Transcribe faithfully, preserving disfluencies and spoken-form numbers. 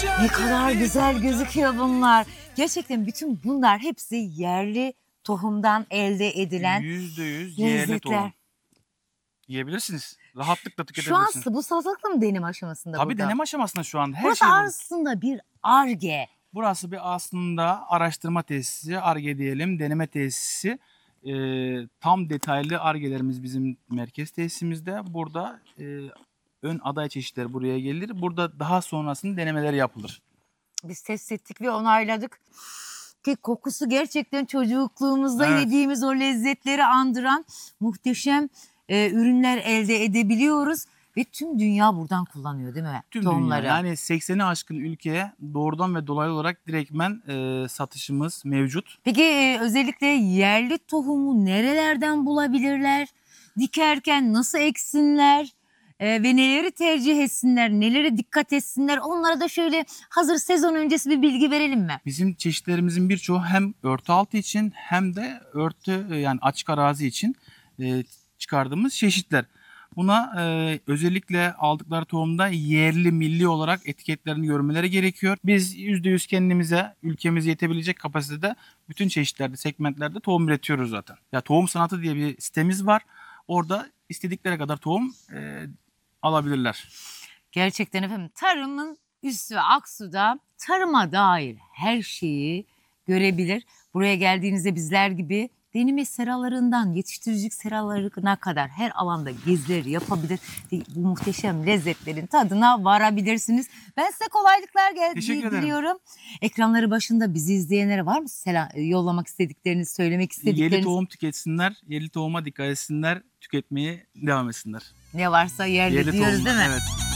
Ne kadar güzel gözüküyor bunlar. Gerçekten bütün bunlar hepsi yerli tohumdan elde edilen Yüzde yüz yerli lezzetler. tohum. Yiyebilirsiniz. Rahatlıkla Şu an tüketebilirsiniz. bu salatalık da mı deneme aşamasında Tabii burada? deneme aşamasında şu anda her Burası şey bu. aslında bir Ar-Ge. Burası bir aslında araştırma tesisi, Ar-Ge diyelim, deneme tesisi. Ee, tam detaylı Ar-Ge'lerimiz bizim merkez tesisimizde. Burada e, ön aday çeşitler buraya gelir. Burada daha sonrasında denemeler yapılır. Biz test ettik ve onayladık. Ki kokusu gerçekten çocukluğumuzda Evet. yediğimiz o lezzetleri andıran muhteşem e, ürünler elde edebiliyoruz. Ve tüm dünya buradan kullanıyor değil mi? Tüm Tohumları. dünya yani sekseni aşkın ülkeye doğrudan ve dolaylı olarak direktmen e, satışımız mevcut. Peki e, özellikle yerli tohumu nerelerden bulabilirler? Dikerken nasıl eksinler? E, ve neleri tercih etsinler? Nelere dikkat etsinler? Onlara da şöyle hazır sezon öncesi bir bilgi verelim mi? Bizim çeşitlerimizin birçoğu hem örtü altı için hem de örtü e, yani açık arazi için e, çıkardığımız çeşitler. Buna e, özellikle aldıkları tohumda yerli milli olarak etiketlerini görmeleri gerekiyor. Biz yüzde yüz kendimize, ülkemize yetebilecek kapasitede bütün çeşitlerde, segmentlerde tohum üretiyoruz zaten. Ya Tohum Sanatı diye bir sitemiz var. Orada istedikleri kadar tohum e, alabilirler. Gerçekten efendim tarımın üssü Aksu'da tarıma dair her şeyi görebilir. Buraya geldiğinizde bizler gibi deneme seralarından yetiştiricilik seralarına kadar her alanda gezileri yapabilir ve bu muhteşem lezzetlerin tadına varabilirsiniz. Ben size kolaylıklar gel- Teşekkür ederim. diliyorum. Ekranları başında bizi izleyenlere var mı selam, yollamak istedikleriniz, söylemek istedikleriniz? Yerli tohum tüketsinler, yerli tohuma dikkat etsinler, tüketmeye devam etsinler. Ne varsa yerli Yerli diyoruz tohumlar, değil mi? evet.